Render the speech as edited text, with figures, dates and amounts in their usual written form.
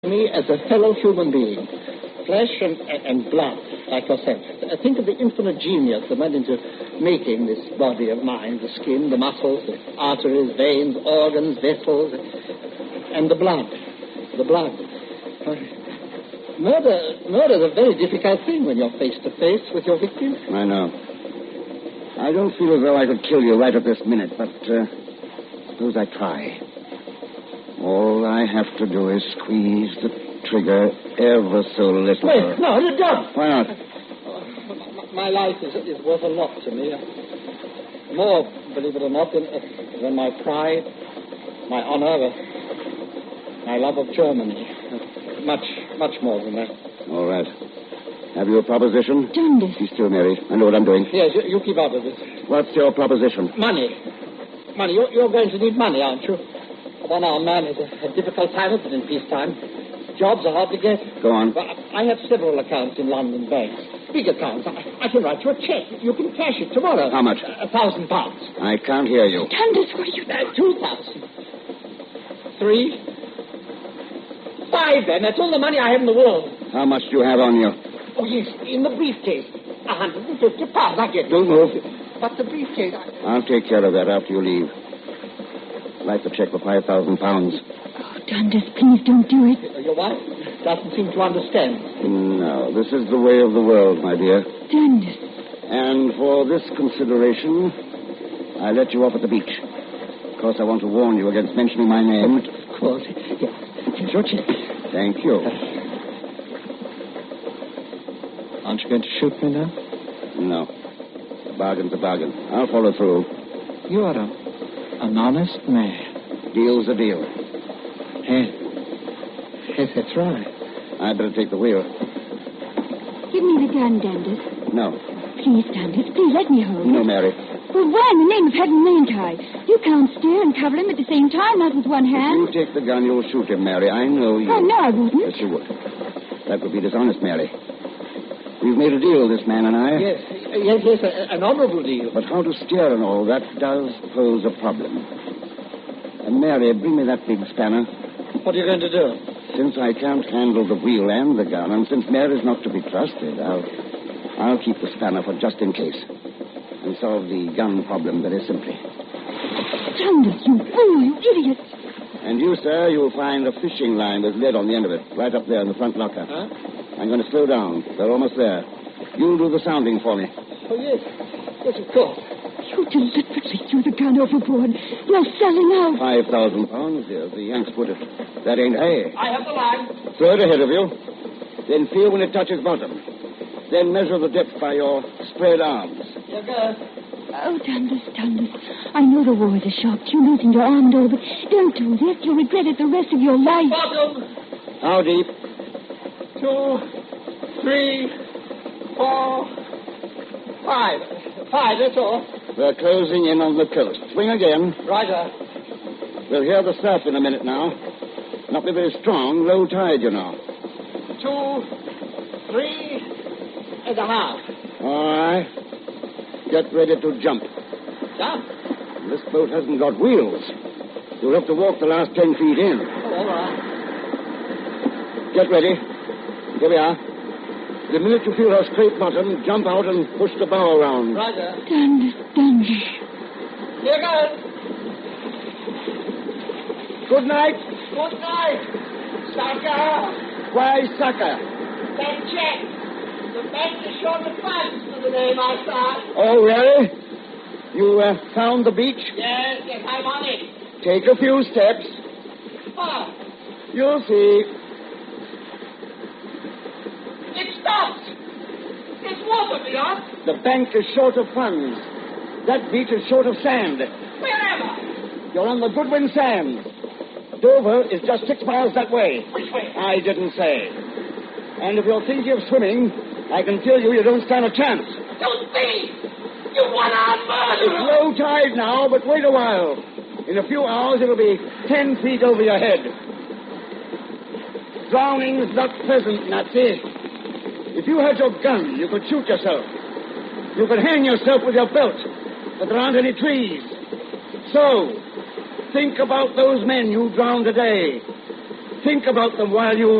Me as a fellow human being, flesh and blood, like yourself. Think of the infinite genius that went into making this body of mine, the skin, the muscles, the arteries, veins, organs, vessels, and the blood. The blood. Murder is a very difficult thing when you're face to face with your victim. I know. I don't feel as though I could kill you right at this minute, but suppose I try. All I have to do is squeeze the trigger ever so little. Wait, no, you don't. Why not? My life is worth a lot to me. More, believe it or not, than my pride, my honor, my love of Germany. Much more than that. All right. Have you a proposition? Dundas. Be still, Mary. I know what I'm doing. Yes, you keep out of this. What's your proposition? Money. Money. You're going to need money, aren't you? A one-armed man is a difficult time of it in peacetime. Jobs are hard to get. Go on. Well, I have several accounts in London banks. Big accounts. I can write you a check. You can cash it tomorrow. How much? £1,000. I can't hear you. Dundas, what are you... 2,000. 3. 5, then. That's all the money I have in the world. How much do you have on you? Oh, yes, in the briefcase. £150. I get it. Don't move. But the briefcase... I'll take care of that after you leave. Write the check for £5,000. Oh, Dundas, please don't do it. Your wife doesn't seem to understand. No, this is the way of the world, my dear. Dundas. And for this consideration, I let you off at the beach. Of course, I want to warn you against mentioning my name. Of course. Yes. Here's your check. Thank you. Aren't you going to shoot me now? No. A bargain's a bargain. I'll follow through. You are an honest man. Deal's a deal. Yes, that's right. I'd better take the wheel. Give me the gun, Dundas. No. Please, Dundas, please let me hold No, it. Mary. Well, why in the name of heaven and Rainkite? You can't steer and cover him at the same time, not with one hand. If you take the gun, you'll shoot him, Mary. I know you. Oh, no, I wouldn't. Yes, you would. That would be dishonest, Mary. We've made a deal, this man and I. Yes, an honorable deal. But how to steer and all, that does pose a problem. And Mary, bring me that big spanner. What are you going to do? Since I can't handle the wheel and the gun, and since Mary's not to be trusted, I'll keep the spanner for just in case. And solve the gun problem very simply. Dundas, you fool, you idiot. And you, sir, you'll find a fishing line with lead on the end of it, right up there in the front locker. Huh? I'm going to slow down. They're almost there. You'll do the sounding for me. Oh, yes. Yes, of course. You deliberately threw the gun overboard. You're selling out. £5,000, dear. The Yanks put it. That ain't hay. I have the line. Throw it ahead of you. Then feel when it touches bottom. Then measure the depth by your spread arms. Here goes. Oh, Dundas. I know the war is a shock to you, losing your arm and all, but don't do this. You'll regret it the rest of your life. Bottom. How deep? 2, 3, 4, 5. 5, that's all. They're closing in on the coast. Swing again. Roger. We'll hear the surf in a minute now. Not be very strong. Low tide, you know. 2, 3 and a half. All right. Get ready to jump. Jump? This boat hasn't got wheels. You'll have to walk the last 10 feet in. Oh, all right. Get ready. Here we are. The minute you feel her straight bottom, jump out and push the bow around. Roger. Dundas. Here goes. Good night. Good night. Sucker. Why, sucker? That check. The bank is short of funds for the name I signed. Oh, really? You found the beach? Yes, I'm on it. Take a few steps. Oh, You'll see. it stopped. It's water beyond. The bank is short of funds. That beach is short of sand. Wherever. You're on the Goodwin Sand. Dover is just 6 miles that way. Which way? I didn't say. And if you're thinking of swimming, I can tell you don't stand a chance. Don't be. You one-armed It's murderer. low tide now, but wait a while. In a few hours, it'll be 10 feet over your head. Drowning's not pleasant, Nazi. If you had your gun, you could shoot yourself. You could hang yourself with your belt, but there aren't any trees. So, think about those men you drowned today. Think think about them while you